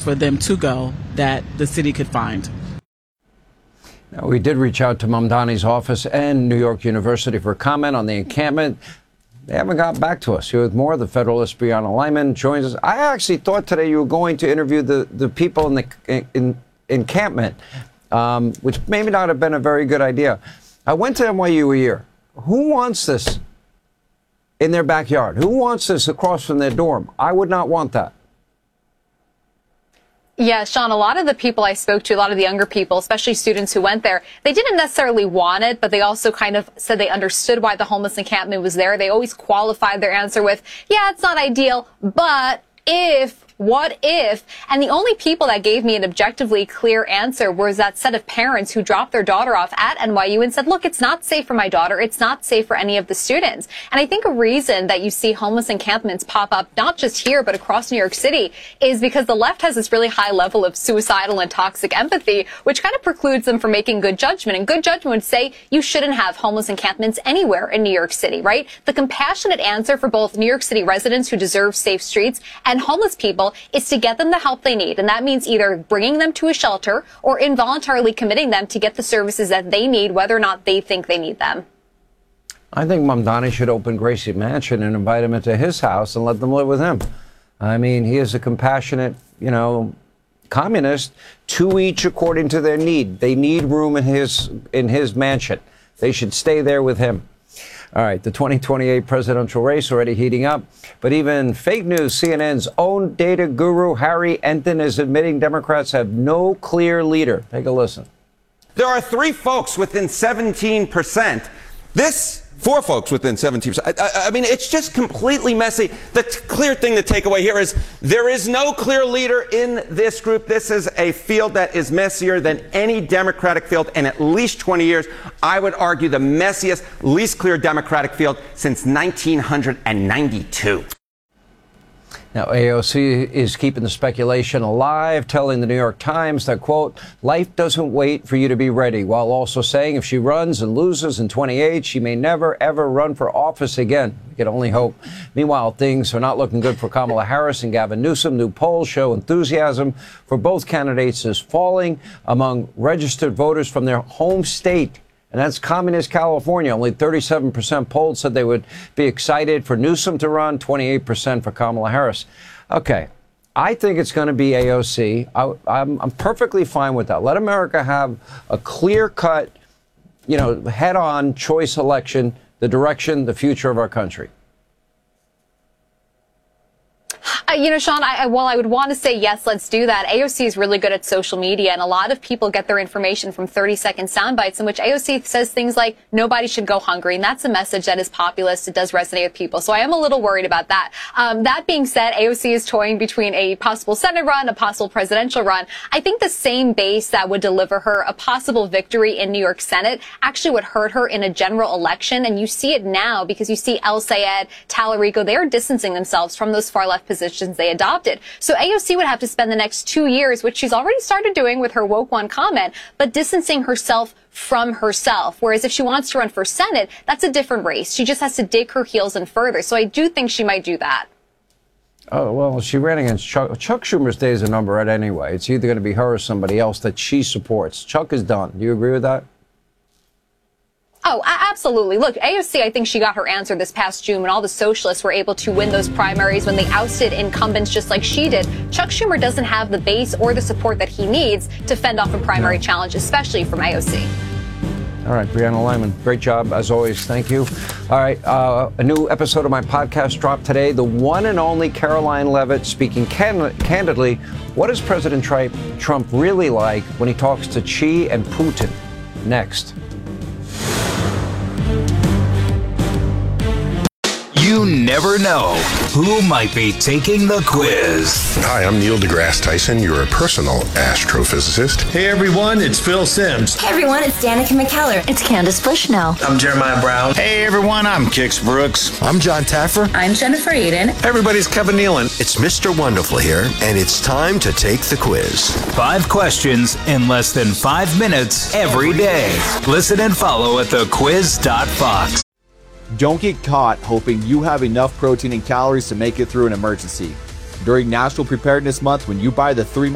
for them to go that the city could find. Now, we did reach out to Mamdani's office and New York University for comment on the encampment. They haven't got back to us. Here with more, the Federalist Brianna Lyman joins us. I actually thought today you were going to interview the people in the encampment, which maybe not have been a very good idea. I went to NYU a year. Who wants this in their backyard? Who wants this across from their dorm? I would not want that. Yeah, Sean, a lot of the people I spoke to, a lot of the younger people, especially students who went there, they didn't necessarily want it, but they also kind of said they understood why the homeless encampment was there. They always qualified their answer with, yeah, it's not ideal, but what if? And the only people that gave me an objectively clear answer was that set of parents who dropped their daughter off at NYU and said, look, it's not safe for my daughter. It's not safe for any of the students. And I think a reason that you see homeless encampments pop up, not just here, but across New York City, is because the left has this really high level of suicidal and toxic empathy, which kind of precludes them from making good judgment. And good judgment would say you shouldn't have homeless encampments anywhere in New York City, right? The compassionate answer for both New York City residents who deserve safe streets and homeless people is to get them the help they need. And that means either bringing them to a shelter or involuntarily committing them to get the services that they need, whether or not they think they need them. I think Mamdani should open Gracie Mansion and invite them into his house and let them live with him. I mean, he is a compassionate, communist, to each according to their need. They need room in his mansion. They should stay there with him. All right, the 2028 presidential race already heating up. But even fake news, CNN's own data guru, Harry Enton, is admitting Democrats have no clear leader. Take a listen. There are 3 folks within 17%. Four folks within 17%. I mean, it's just completely messy. The clear thing to take away here is there is no clear leader in this group. This is a field that is messier than any Democratic field in at least 20 years. I would argue the messiest, least clear Democratic field since 1992. Now, AOC is keeping the speculation alive, telling the New York Times that, quote, life doesn't wait for you to be ready, while also saying if she runs and loses in 28, she may never, ever run for office again. We can only hope. Meanwhile, things are not looking good for Kamala Harris and Gavin Newsom. New polls show enthusiasm for both candidates is falling among registered voters from their home state. And that's communist California. Only 37% polled said they would be excited for Newsom to run, 28% for Kamala Harris. Okay, I think it's going to be AOC. I'm perfectly fine with that. Let America have a clear-cut, head-on choice election, the direction, the future of our country. Sean, while I would want to say, yes, let's do that, AOC is really good at social media, and a lot of people get their information from 30-second sound bites in which AOC says things like, nobody should go hungry, and that's a message that is populist. It does resonate with people, so I am a little worried about that. That being said, AOC is toying between a possible Senate run, a possible presidential run. I think the same base that would deliver her a possible victory in New York Senate actually would hurt her in a general election, and you see it now because you see El Sayed, Tallarico, they are distancing themselves from those far-left positions they adopted. So AOC would have to spend the next 2 years, which she's already started doing with her woke one comment, but distancing herself from herself. Whereas if she wants to run for Senate, that's a different race. She just has to dig her heels in further. So I do think she might do that. Oh, well, she ran against Chuck. Chuck Schumer's day is a number right anyway. It's either going to be her or somebody else that she supports. Chuck is done. Do you agree with that? Oh, absolutely. Look, AOC, I think she got her answer this past June when all the socialists were able to win those primaries when they ousted incumbents just like she did. Chuck Schumer doesn't have the base or the support that he needs to fend off a primary challenge, especially from AOC. All right, Brianna Lyman, great job, as always. Thank you. All right, a new episode of my podcast dropped today. The one and only Caroline Levitt speaking candidly. What is President Trump really like when he talks to Xi and Putin? Next. You never know who might be taking the quiz. Hi, I'm Neil deGrasse Tyson. You're a personal astrophysicist. Hey, everyone, it's Phil Simms. Hey, everyone, it's Danica McKellar. It's Candace Bushnell. I'm Jeremiah Brown. Hey, everyone, I'm Kix Brooks. I'm John Taffer. I'm Jennifer Aiden. Everybody's Kevin Nealon. It's Mr. Wonderful here, and it's time to take the quiz. 5 questions in less than 5 minutes every day. Listen and follow at thequiz.fox. Don't get caught hoping you have enough protein and calories to make it through an emergency. During National Preparedness Month, when you buy the 3